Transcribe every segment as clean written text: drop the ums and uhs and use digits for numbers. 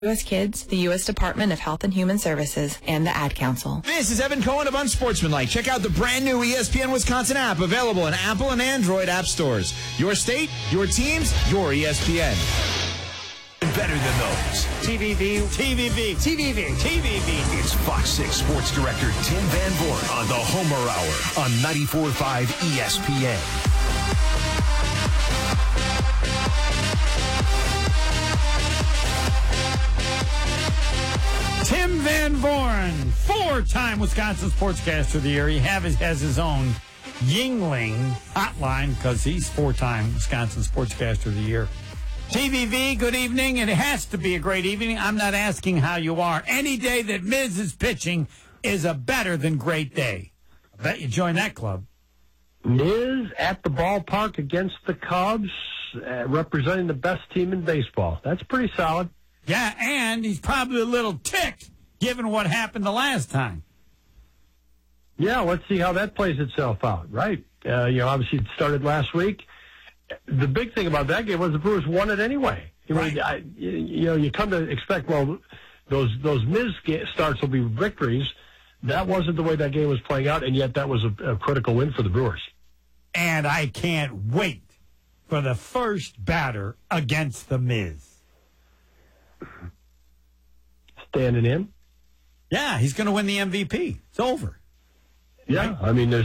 U.S. Kids, the U.S. Department of Health and Human Services, and the Ad Council. This is Evan Cohen of Unsportsmanlike. Check out the brand new ESPN Wisconsin app, available in Apple and Android app stores. Your state, your teams, your ESPN. Better than those. TVV. It's Fox 6 Sports Director Tim Van Voorn on the Homer Hour on 94.5 ESPN. Tim Van Voorn, four-time Wisconsin Sportscaster of the Year. He has his own Yingling hotline because he's four-time Wisconsin Sportscaster of the Year. TVV, good evening. It has to be a great evening. I'm not asking how you are. Any day that Miz is pitching is a better than great day. I bet you join that club. Miz at the ballpark against the Cubs, representing the best team in baseball. That's pretty solid. Yeah, and he's probably a little ticked given what happened the last time. Yeah, let's see how that plays itself out, right? Obviously it started last week. The big thing about that game was the Brewers won it anyway. Right. You come to expect, well, those Miz starts will be victories. That wasn't the way that game was playing out, and yet that was a critical win for the Brewers. And I can't wait for the first batter against the Miz. Standing in? Yeah, he's going to win the MVP. It's over. Yeah, right? I mean, there's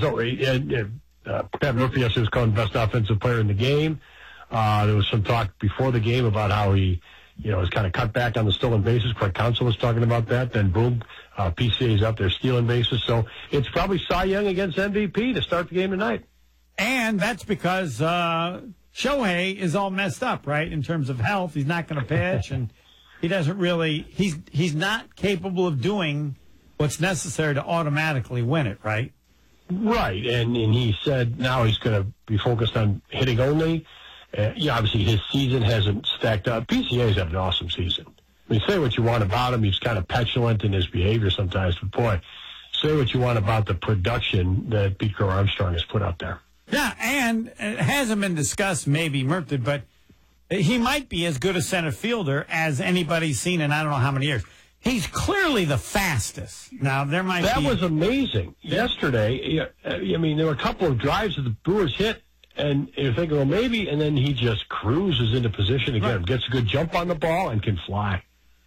Pat Murphy yesterday was called best offensive player in the game. There was some talk before the game about how he, was kind of cut back on the stolen bases. Craig Counsell was talking about that. Then boom, PCA's out there stealing bases. So it's probably Cy Young against MVP to start the game tonight. And that's because Shohei is all messed up, right, in terms of health. He's not going to pitch, and he doesn't really – he's not capable of doing what's necessary to automatically win it, right? Right, and he said now he's going to be focused on hitting only. Obviously his season hasn't stacked up. PCA's had an awesome season. I mean, say what you want about him. He's kind of petulant in his behavior sometimes, but boy, say what you want about the production that Pete Crow Armstrong has put out there. Yeah, and it hasn't been discussed, maybe Murphy, but he might be as good a center fielder as anybody's seen in I don't know how many years. He's clearly the fastest. Now, there might be... That was amazing. Yesterday, there were a couple of drives that the Brewers hit, and you're thinking, well, maybe, and then he just cruises into position again, right. Gets a good jump on the ball, and can fly.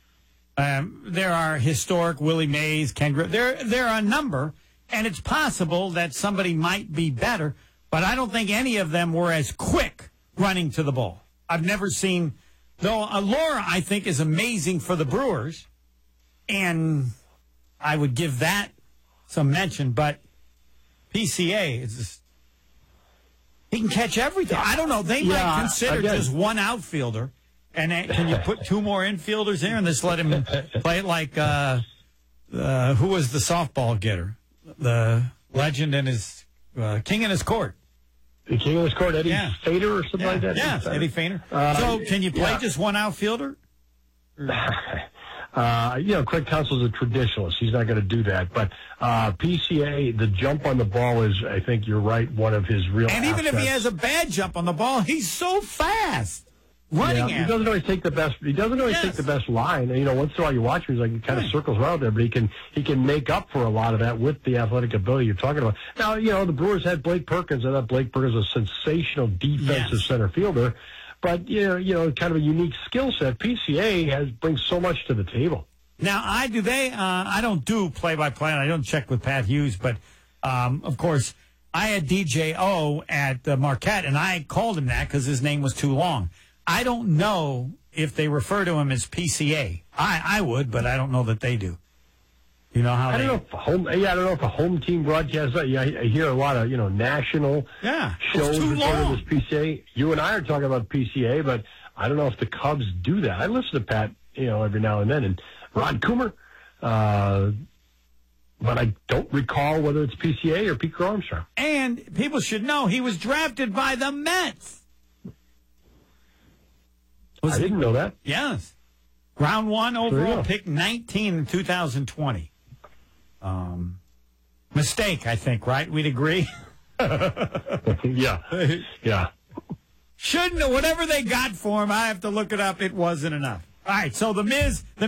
There are historic Willie Mays, Ken Griffey. There are a number, and it's possible that somebody might be better, but I don't think any of them were as quick running to the ball. I've never seen, though Laura, I think, is amazing for the Brewers, and I would give that some mention, but PCA is just, he can catch everything. I don't know. They might consider just one outfielder, and can you put two more infielders there and just let him play it like who was the softball getter? The legend and his king in his court. The king of his court, Eddie Fader or something like that? Yeah, Eddie Fader. So can you play just one outfielder? Craig Counsell's a traditionalist. He's not going to do that. But PCA, the jump on the ball is, I think you're right, one of his real And even assets. if he has a bad jump on the ball, he's so fast. Running he doesn't always take the best. He doesn't always take the best line. And, once in a while you watch him, he's like he kind of circles around there, but he can make up for a lot of that with the athletic ability you're talking about. Now, the Brewers had Blake Perkins. I thought Blake Perkins was a sensational defensive center fielder, but kind of a unique skill set. PCA brings so much to the table. Now, I don't do play-by-play, and I don't check with Pat Hughes, but of course, I had DJ O at Marquette, and I called him that because his name was too long. I don't know if they refer to him as PCA. I would, but I don't know that they do. You know how I don't know if a home team broadcast. I hear a lot of national shows refer to as PCA. You and I are talking about PCA, but I don't know if the Cubs do that. I listen to Pat, every now and then, and Ron Coomer, but I don't recall whether it's PCA or Pete Crow Armstrong. And people should know he was drafted by the Mets. I didn't know that. Yes. Round 1 overall, pick 19 in 2020. Mistake, I think, right? We'd agree? Yeah. Shouldn't have. Whatever they got for him, I have to look it up. It wasn't enough. All right, so the Miz